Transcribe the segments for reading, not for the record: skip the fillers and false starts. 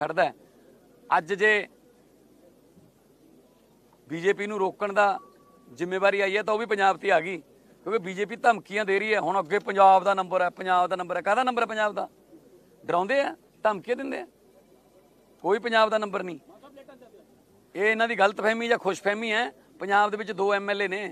ਖੜਦਾ ਹੈ। ਅੱਜ ਜੇ ਬੀਜੇਪੀ ਨੂੰ ਰੋਕਣ ਦਾ ਜ਼ਿੰਮੇਵਾਰੀ ਆਈ ਹੈ ਤਾਂ ਉਹ ਵੀ ਪੰਜਾਬ ਤੇ ਆ ਗਈ, ਕਿਉਂਕਿ ਬੀਜੇਪੀ ਧਮਕੀਆਂ ਦੇ ਰਹੀ ਹੈ। ਹੁਣ ਅੱਗੇ ਪੰਜਾਬ ਦਾ ਨੰਬਰ ਹੈ, ਪੰਜਾਬ ਦਾ ਨੰਬਰ ਹੈ। ਕਾਹਦਾ ਨੰਬਰ ਹੈ ਪੰਜਾਬ ਦਾ? ਡਰਾਉਂਦੇ ਆ, ਧਮਕੀਆਂ ਦਿੰਦੇ ਆ। ਕੋਈ ਪੰਜਾਬ ਦਾ ਨੰਬਰ ਨਹੀਂ। ਇਹ ਇਹਨਾਂ ਦੀ ਗਲਤਫਹਿਮੀ ਜਾਂ ਖੁਸ਼ਫਹਿਮੀ ਹੈ। ਪੰਜਾਬ ਦੇ ਵਿੱਚ 2 MLA ਨੇ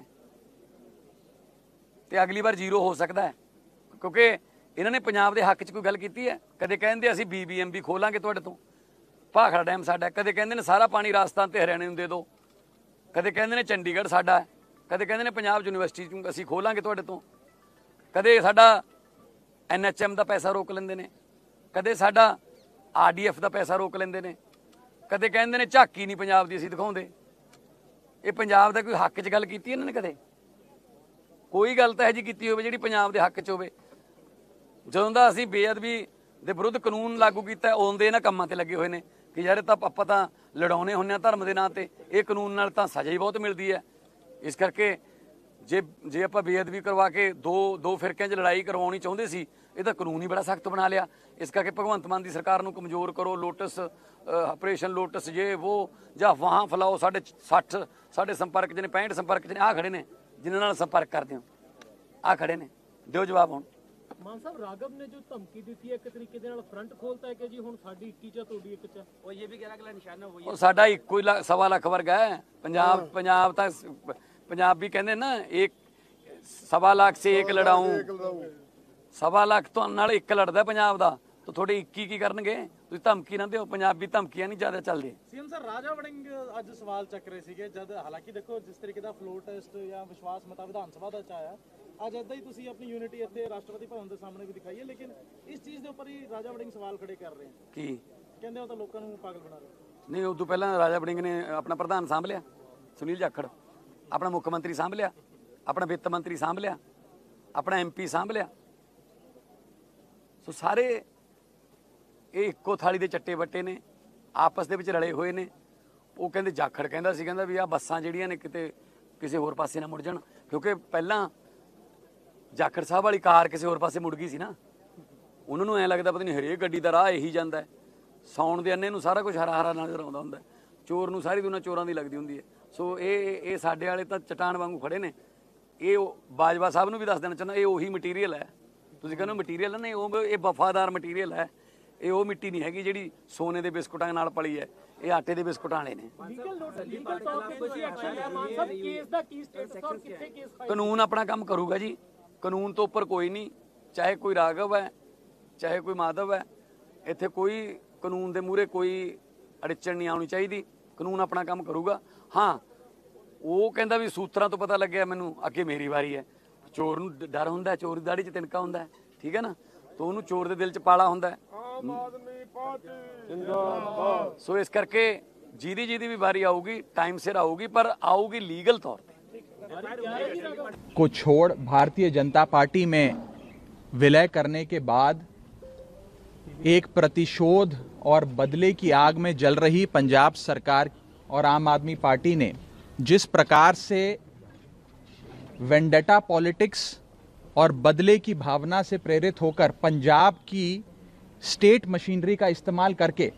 ਤੇ ਅਗਲੀ ਵਾਰ 0 ਹੋ ਸਕਦਾ ਹੈ, ਕਿਉਂਕਿ ਇਹਨਾਂ ਨੇ ਪੰਜਾਬ ਦੇ ਹੱਕ 'ਚ ਕੋਈ ਗੱਲ ਕੀਤੀ ਹੈ? ਕਦੇ ਕਹਿੰਦੇ ਅਸੀਂ BBMB ਖੋਲਾਂਗੇ ਤੁਹਾਡੇ ਤੋਂ, ਭਾਖੜਾ ਡੈਮ ਸਾਡਾ। ਕਦੇ ਕਹਿੰਦੇ ਨੇ ਸਾਰਾ ਪਾਣੀ ਰਾਜਸਥਾਨ ਤੇ ਹਰਿਆਣੇ ਨੂੰ ਦੇ ਦਿਓ। ਕਦੇ ਕਹਿੰਦੇ ਨੇ ਚੰਡੀਗੜ੍ਹ ਸਾਡਾ ਹੈ। ਕਦੇ ਕਹਿੰਦੇ ਨੇ ਪੰਜਾਬ ਯੂਨੀਵਰਸਿਟੀ ਅਸੀਂ ਖੋਲਾਂਗੇ ਤੁਹਾਡੇ ਤੋਂ। ਕਦੇ ਸਾਡਾ NHM ਦਾ ਪੈਸਾ ਰੋਕ ਲੈਂਦੇ ਨੇ, ਕਦੇ ਸਾਡਾ RDF ਦਾ ਪੈਸਾ ਰੋਕ ਲੈਂਦੇ ਨੇ, ਕਦੇ ਕਹਿੰਦੇ ਨੇ ਝਾਕੀ ਨਹੀਂ ਪੰਜਾਬ ਦੀ ਅਸੀਂ ਦਿਖਾਉਂਦੇ। ਇਹ ਪੰਜਾਬ ਦਾ ਕੋਈ ਹੱਕ 'ਚ ਗੱਲ ਕੀਤੀ ਇਹਨਾਂ ਨੇ? ਕਦੇ ਕੋਈ ਗੱਲ ਤਾਂ ਇਹ ਜੀ ਕੀਤੀ ਹੋਵੇ ਜਿਹੜੀ ਪੰਜਾਬ ਦੇ ਹੱਕ 'ਚ ਹੋਵੇ? ਜਦੋਂ ਦਾ ਅਸੀਂ ਬੇਅਦਬੀ ਦੇ ਵਿਰੁੱਧ ਕਾਨੂੰਨ ਲਾਗੂ ਕੀਤਾ, ਉਦੋਂ ਦੇ ਇਹਨਾਂ ਕੰਮਾਂ ਤੇ ਲੱਗੇ ਹੋਏ ਨੇ ਕਿ ਯਾਰ ਤਾਂ ਆਪਾਂ ਤਾਂ ਲੜਾਉਣੇ ਹੁੰਦੇ ਹਾਂ ਧਰਮ ਦੇ ਨਾਂ ਤੇ, ਇਹ ਕਾਨੂੰਨ ਨਾਲ ਤਾਂ ਸਜ਼ਾ ਹੀ ਬਹੁਤ ਮਿਲਦੀ ਹੈ। ਇਸ ਕਰਕੇ ਜੇ ਆਪਾਂ ਬੇਅਦਬੀ ਕਰਵਾ ਕੇ ਦੋ ਫਿਰਕਿਆਂ 'ਚ ਲੜਾਈ ਕਰਵਾਉਣੀ ਚਾਹੁੰਦੇ ਸੀ, ਇਹ ਤਾਂ ਕਾਨੂੰਨ ਹੀ ਬੜਾ ਸਖਤ ਬਣਾ ਲਿਆ। ਇਸ ਕਰਕੇ ਭਗਵੰਤ ਮਾਨ ਦੀ ਸਰਕਾਰ ਨੂੰ ਕਮਜ਼ੋਰ ਕਰੋ। ਲੋਟਸ ਆਪਰੇਸ਼ਨ ਲੋਟਸ ਜੇ ਉਹ ਜਾਂ ਵਾਹਾਂ ਫੈਲਾਓ। ਸਾਡੇ 60 ਸਾਡੇ ਸੰਪਰਕ 'ਚ ਨੇ, 65 ਸੰਪਰਕ 'ਚ ਨੇ। ਆਹ ਖੜੇ ਨੇ ਜਿਨ੍ਹਾਂ ਨਾਲ ਸੰਪਰਕ ਕਰਦੇ ਹੋ, ਆਹ ਖੜੇ ਨੇ। ਦਿਓ ਜਵਾਬ। ਹੁਣ ਮਾਨ ਸਾਹਿਬ ਰਾਘਵ ਨੇ ਜੋ ਧਮਕੀ ਦਿੱਤੀ ਹੈ, ਇੱਕ ਤਰੀਕੇ ਦੇ ਨਾਲ ਫਰੰਟ ਖੋਲਤਾ ਹੈ ਕਿ ਜੀ ਹੁਣ ਸਾਡੀ 21 ਚ ਤੁਹਾਡੀ 1 ਚ। ਉਹ ਇਹ ਵੀ ਕਹਿ ਰਿਹਾ ਅਗਲਾ ਨਿਸ਼ਾਨਾ ਹੋਈ ਹੈ। ਉਹ ਸਾਡਾ ਇੱਕੋ ਹੀ 1.25 ਲੱਖ ਵਰਗਾ ਹੈ। ਪੰਜਾਬ ਤਾਂ ਪੰਜਾਬੀ ਕਹਿੰਦੇ ਨਾ, ਇੱਕ 1.25 ਲੱਖ ਸੇ ਇੱਕ ਲੜਾਊਂ। 1.25 ਲੱਖ ਤੋਂ ਨਾਲ ਇੱਕ ਲੜਦਾ ਪੰਜਾਬ ਦਾ, ਤਾਂ ਤੁਹਾਡੇ 21 ਕੀ ਕਰਨਗੇ? ਤੁਸੀਂ ਧਮਕੀ ਨਾ ਦਿਓ। ਪੰਜਾਬੀ ਧਮਕੀਆਂ ਨਹੀਂ ਜ਼ਿਆਦਾ ਚੱਲਦੀਆਂ। ਸੀਐਮ ਸਰ ਰਾਜਾ ਵੜਿੰਗ ਅੱਜ ਸਵਾਲ ਚੱਕ ਰਹੇ ਸੀਗੇ, ਜਦ ਹਾਲਾਂਕਿ ਦੇਖੋ ਜਿਸ ਤਰੀਕੇ ਦਾ ਫਲੋਰ ਟੈਸਟ ਜਾਂ ਵਿਸ਼ਵਾਸ ਮਤਾ ਵਿਧਾਨ ਸਭਾ ਦਾ ਆਇਆ, ਅੱਜ ਏਦਾਂ ਹੀ ਤੁਸੀਂ ਆਪਣੀ ਯੂਨਿਟੀ ਇੱਥੇ ਰਾਸ਼ਟਰਪਤੀ ਭਵਨ ਦੇ ਸਾਹਮਣੇ ਵੀ ਦਿਖਾਈ ਹੈ, ਲੇਕਿਨ ਇਸ ਚੀਜ਼ ਦੇ ਉੱਪਰ ਹੀ ਰਾਜਾ ਵੜਿੰਗ ਸਵਾਲ ਖੜੇ ਕਰ ਰਹੇ ਹਨ। ਕੀ ਕਹਿੰਦੇ ਉਹ ਤਾਂ ਲੋਕਾਂ ਨੂੰ ਪਾਗਲ ਬਣਾ ਰਹੇ ਨਹੀਂ? ਉਦੋਂ ਪਹਿਲਾਂ ਰਾਜਾ ਵੜਿੰਗ ਨੇ ਆਪਣਾ ਪ੍ਰਧਾਨ ਸਾਂਭ ਲਿਆ, ਸੁਨੀਲ ਜਾਖੜ, ਆਪਣਾ ਮੁੱਖ ਮੰਤਰੀ ਸਾਂਭ ਲਿਆ, ਆਪਣਾ ਵਿੱਤ ਮੰਤਰੀ ਸਾਂਭ ਲਿਆ, ਆਪਣਾ MP ਸਾਂਭ ਲਿਆ। ਸੋ ਸਾਰੇ ਇਹ ਇੱਕੋ ਥਾਲੀ ਦੇ ਚੱਟੇ ਵੱਟੇ ਨੇ, ਆਪਸ ਦੇ ਵਿੱਚ ਰਲੇ ਹੋਏ ਨੇ। ਉਹ ਕਹਿੰਦੇ ਜਾਖੜ ਕਹਿੰਦਾ ਸੀ, ਕਹਿੰਦਾ ਵੀ ਆਹ ਬੱਸਾਂ ਜਿਹੜੀਆਂ ਨੇ ਕਿਤੇ ਕਿਸੇ ਹੋਰ ਪਾਸੇ ਨਾ ਮੁੜ ਜਾਣ, ਕਿਉਂਕਿ ਪਹਿਲਾਂ ਜਾਖੜ ਸਾਹਿਬ ਵਾਲੀ ਕਾਰ ਕਿਸੇ ਹੋਰ ਪਾਸੇ ਮੁੜ ਗਈ ਸੀ ਨਾ। ਉਹਨਾਂ ਨੂੰ ਐਂ ਲੱਗਦਾ ਪਤਾ ਨਹੀਂ ਹਰੇਕ ਗੱਡੀ ਦਾ ਰਾਹ ਇਹੀ ਜਾਂਦਾ ਹੈ। ਸੌਣ ਦੇ ਅੰਨੇ ਨੂੰ ਸਾਰਾ ਕੁਝ ਹਰਾ ਹਰਾ ਨਜ਼ਰ ਆਉਂਦਾ ਹੁੰਦਾ, ਚੋਰ ਨੂੰ ਸਾਰੀ ਦੁਨੀਆ ਚੋਰਾਂ ਦੀ ਲੱਗਦੀ ਹੁੰਦੀ ਹੈ। ਸੋ ਇਹ ਸਾਡੇ ਵਾਲੇ ਤਾਂ ਚਟਾਨ ਵਾਂਗੂ ਖੜੇ ਨੇ। ਇਹ ਬਾਜਵਾ ਸਾਹਿਬ ਨੂੰ ਵੀ ਦੱਸ ਦੇਣਾ ਚਾਹੁੰਦਾ, ਇਹ ਉਹੀ ਮਟੀਰੀਅਲ ਹੈ। ਤੁਸੀਂ ਕਹਿੰਦੇ ਮਟੀਰੀਅਲ ਨਹੀਂ, ਇਹ ਵਫਾਦਾਰ ਮਟੀਰੀਅਲ ਹੈ। ਇਹ ਉਹ ਮਿੱਟੀ ਨਹੀਂ ਹੈਗੀ ਜਿਹੜੀ ਸੋਨੇ ਦੇ ਬਿਸਕੁਟਾਂ ਨਾਲ ਪਲੀ ਹੈ। ਇਹ ਆਟੇ ਦੇ ਬਿਸਕੁਟਾਂ ਵਾਲੇ ਨੇ। ਕਾਨੂੰਨ ਆਪਣਾ ਕੰਮ ਕਰੂਗਾ ਜੀ। ਕਾਨੂੰਨ ਤੋਂ ਉੱਪਰ ਕੋਈ ਨਹੀਂ, ਚਾਹੇ ਕੋਈ ਰਾਘਵ ਹੈ, ਚਾਹੇ ਕੋਈ ਮਾਧਵ ਹੈ। ਇੱਥੇ ਕੋਈ ਕਾਨੂੰਨ ਦੇ ਮੂਹਰੇ ਕੋਈ ਅੜਚਣ ਨਹੀਂ ਆਉਣੀ ਚਾਹੀਦੀ। ਕਾਨੂੰਨ ਆਪਣਾ ਕੰਮ ਕਰੂਗਾ। ਹਾਂ, ਉਹ ਕਹਿੰਦਾ ਵੀ ਸੂਤਰਾਂ ਤੋਂ ਪਤਾ ਲੱਗਿਆ ਮੈਨੂੰ, ਅੱਗੇ ਮੇਰੀ ਵਾਰੀ ਹੈ। ਚੋਰ ਨੂੰ ਡਰ ਹੁੰਦਾ, ਚੋਰ ਦੀ ਦਾੜੀ 'ਚ ਤਿਨਕਾ ਹੁੰਦਾ, ਠੀਕ ਹੈ ਨਾ? ਤਾਂ ਉਹਨੂੰ ਚੋਰ ਦੇ ਦਿਲ 'ਚ ਪਾਲਾ ਹੁੰਦਾ। ਸੋ ਇਸ ਕਰਕੇ ਜਿਹਦੀ ਵੀ ਵਾਰੀ ਆਊਗੀ टाइम सिर आऊगी, पर आऊगी लीगल तौर पे। को छोड़ भारतीय जनता पार्टी में विलय करने के बाद एक प्रतिशोध और बदले की आग में जल रही पंजाब सरकार और आम आदमी पार्टी ने जिस प्रकार से वेंडेटा पॉलिटिक्स और बदले की भावना से प्रेरित होकर पंजाब की स्टेट मशीनरी का इस्तेमाल करके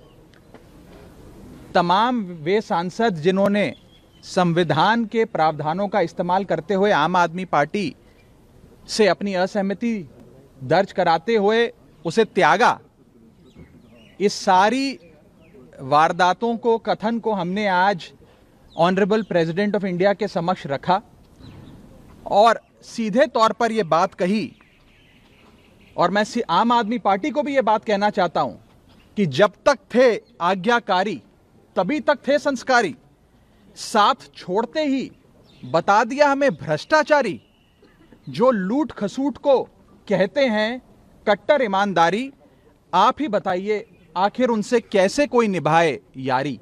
तमाम वे सांसद जिन्होंने संविधान के प्रावधानों का इस्तेमाल करते हुए आम आदमी पार्टी से अपनी असहमति दर्ज कराते हुए उसे त्यागा, इस सारी वारदातों को, कथन को हमने आज ऑनरेबल प्रेसिडेंट ऑफ इंडिया के समक्ष रखा और सीधे तौर पर यह बात कही। और मैं आम आदमी पार्टी को भी यह बात कहना चाहता हूं कि जब तक थे आज्ञाकारी तभी तक थे संस्कारी, साथ छोड़ते ही बता दिया हमें भ्रष्टाचारी। जो लूट खसूट को कहते हैं कट्टर ईमानदारी, आप ही बताइए आखिर उनसे कैसे कोई निभाए यारी।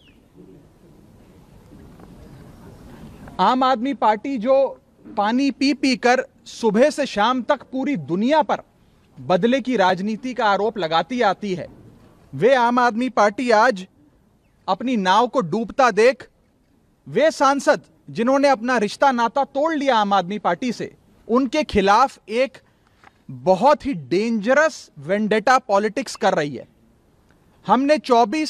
आम आदमी पार्टी जो पानी पी पी कर सुबह से शाम तक पूरी दुनिया पर बदले की राजनीति का आरोप लगाती आती है, वे आम आदमी पार्टी आज अपनी नाव को डूबता देख, वे सांसद जिन्होंने अपना रिश्ता नाता तोड़ लिया आम आदमी पार्टी से, उनके खिलाफ एक बहुत ही डेंजरस वेंडेटा पॉलिटिक्स कर रही है। हमने 24